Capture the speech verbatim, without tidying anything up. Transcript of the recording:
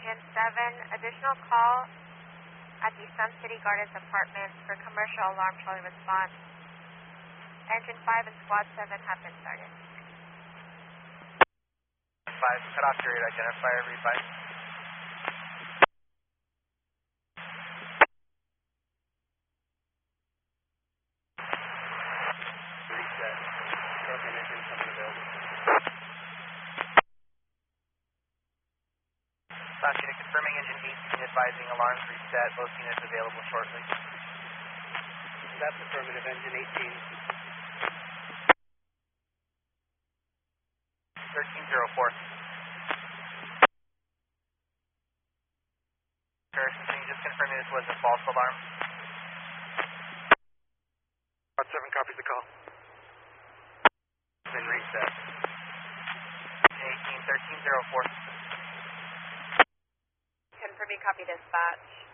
Engine seven, additional call at the Sun City Gardens Apartments for commercial alarm trolley response. Engine five and Squad seven have been started. five, cut off period, identifier, read five. Reset. Broken engine coming available. Last unit confirming engine eighteen, advising alarms reset, both units available shortly. That's affirmative, engine eighteen. thirteen oh four. Harrison, can you just confirm this was a false alarm? Squad seven copies the call. Been reset. eighteen, thirteen oh four. Confirming copy dispatch.